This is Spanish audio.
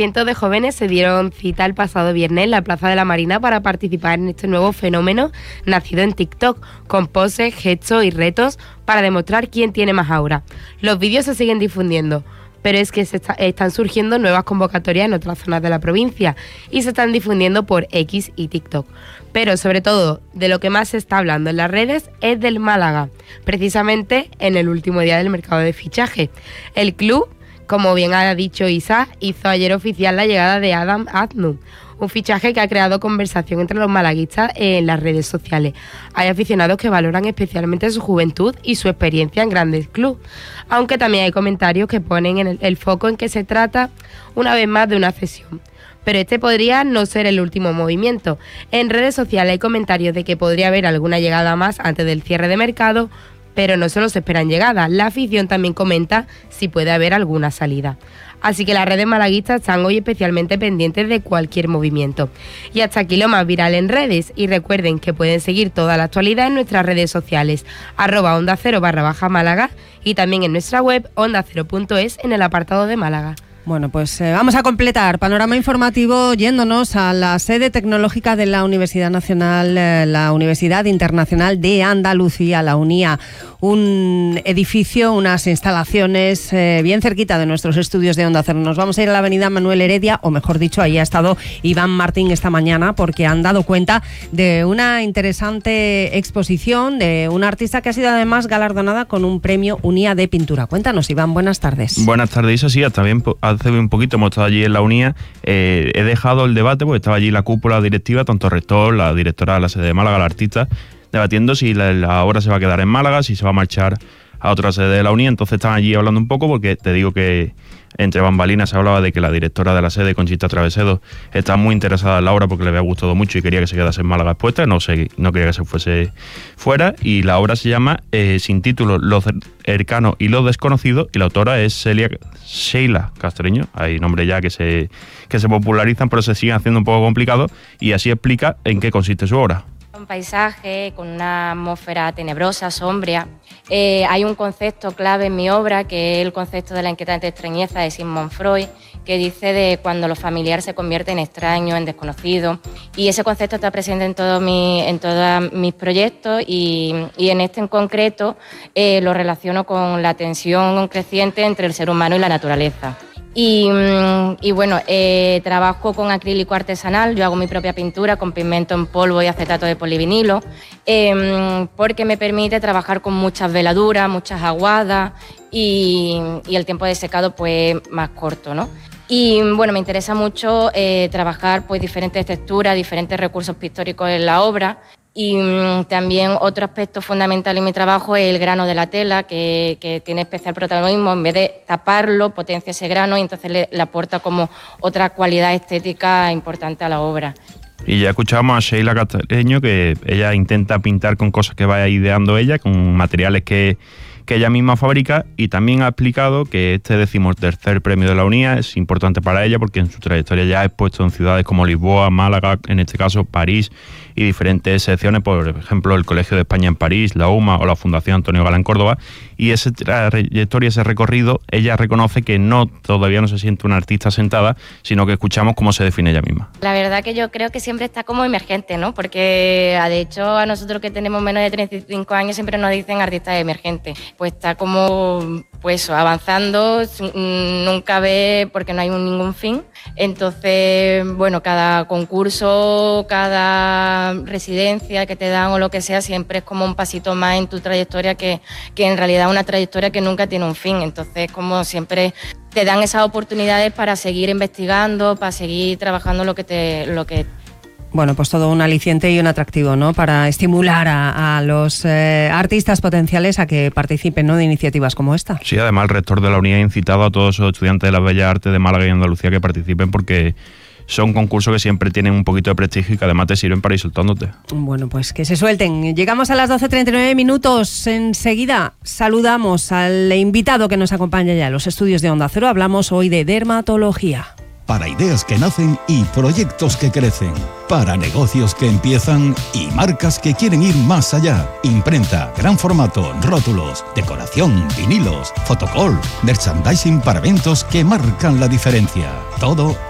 Cientos de jóvenes se dieron cita el pasado viernes en la Plaza de la Marina para participar en este nuevo fenómeno nacido en TikTok, con poses, gestos y retos para demostrar quién tiene más aura. Los vídeos se siguen difundiendo, pero es que están surgiendo nuevas convocatorias en otras zonas de la provincia y se están difundiendo por X y TikTok. Pero sobre todo, de lo que más se está hablando en las redes es del Málaga, precisamente en el último día del mercado de fichaje. El club, como bien ha dicho Isa, hizo ayer oficial la llegada de Adam Adnum, un fichaje que ha creado conversación entre los malaguistas en las redes sociales. Hay aficionados que valoran especialmente su juventud y su experiencia en grandes clubes, aunque también hay comentarios que ponen el foco en que se trata una vez más de una cesión. Pero este podría no ser el último movimiento. En redes sociales hay comentarios de que podría haber alguna llegada más antes del cierre de mercado, pero no solo se esperan llegadas, la afición también comenta si puede haber alguna salida. Así que las redes malaguistas están hoy especialmente pendientes de cualquier movimiento. Y hasta aquí lo más viral en redes. Y recuerden que pueden seguir toda la actualidad en nuestras redes sociales, @onda0_Málaga y también en nuestra web ondacero.es en el apartado de Málaga. Bueno, pues vamos a completar panorama informativo yéndonos a la sede tecnológica de la Universidad Nacional, la Universidad Internacional de Andalucía, la UNIA. Un edificio, unas instalaciones bien cerquita de nuestros estudios de Onda Cero. Nos vamos a ir a la avenida Manuel Heredia, o mejor dicho, ahí ha estado Iván Martín esta mañana porque han dado cuenta de una interesante exposición de una artista que ha sido además galardonada con un premio UNIA de pintura. Cuéntanos, Iván, buenas tardes. Buenas tardes, Isa. Sí, también hace un poquito hemos estado allí en la UNIA. He dejado el debate porque estaba allí la cúpula directiva, tanto el rector, la directora de la sede de Málaga, la artista, debatiendo si la obra se va a quedar en Málaga, si se va a marchar a otra sede de la UNIA. Entonces estaban allí hablando un poco porque te digo que entre bambalinas se hablaba de que la directora de la sede, Conchita Travesedo, está muy interesada en la obra porque le había gustado mucho y quería que se quedase en Málaga expuesta, no quería que se fuese fuera, y la obra se llama sin título, Lo cercano y lo desconocido, y la autora es Sheila Castreño. Hay nombres ya que se popularizan pero se siguen haciendo un poco complicados, y así explica en qué consiste su obra. Un paisaje con una atmósfera tenebrosa, sombría. Hay un concepto clave en mi obra, que es el concepto de la inquietante extrañeza de Sigmund Freud, que dice de cuando lo familiar se convierte en extraño, en desconocido. Y ese concepto está presente en todos mis proyectos y en este en concreto lo relaciono con la tensión creciente entre el ser humano y la naturaleza. Y bueno, trabajo con acrílico artesanal, yo hago mi propia pintura con pigmento en polvo y acetato de polivinilo, porque me permite trabajar con muchas veladuras, muchas aguadas y el tiempo de secado pues más corto, ¿no? Y bueno, me interesa mucho trabajar pues diferentes texturas, diferentes recursos pictóricos en la obra. Y también otro aspecto fundamental en mi trabajo es el grano de la tela, que tiene especial protagonismo. En vez de taparlo, potencia ese grano y entonces le aporta como otra cualidad estética importante a la obra. Y ya escuchábamos a Sheila Castreño, que ella intenta pintar con cosas que va ideando ella, con materiales que ella misma fabrica, y también ha explicado que este 13º premio de la UNIA es importante para ella porque en su trayectoria ya ha expuesto en ciudades como Lisboa, Málaga, en este caso París, y diferentes secciones, por ejemplo el Colegio de España en París, la UMA o la Fundación Antonio Gala en Córdoba, y esa trayectoria, ese recorrido, ella reconoce que todavía no se siente una artista sentada, sino que escuchamos cómo se define ella misma. La verdad que yo creo que siempre está como emergente, ¿no? Porque de hecho a nosotros que tenemos menos de 35 años siempre nos dicen artistas emergentes. Pues está como pues avanzando, nunca ve porque no hay ningún fin. Entonces, bueno, cada concurso, cada residencia que te dan o lo que sea, siempre es como un pasito más en tu trayectoria que en realidad es una trayectoria que nunca tiene un fin. Entonces, como siempre te dan esas oportunidades para seguir investigando, para seguir trabajando lo que Bueno, pues todo un aliciente y un atractivo, ¿no? Para estimular a los artistas potenciales a que participen, ¿no?, de iniciativas como esta. Sí, además el rector de la UNIA ha incitado a todos los estudiantes de las Bellas Artes de Málaga y Andalucía que participen porque son concursos que siempre tienen un poquito de prestigio y que además te sirven para ir soltándote. Bueno, pues que se suelten. Llegamos a las 12:39 minutos. Enseguida saludamos al invitado que nos acompaña ya en los estudios de Onda Cero. Hablamos hoy de dermatología. Para ideas que nacen y proyectos que crecen. Para negocios que empiezan y marcas que quieren ir más allá. Imprenta, gran formato, rótulos, decoración, vinilos, fotocall, merchandising para eventos que marcan la diferencia. Todo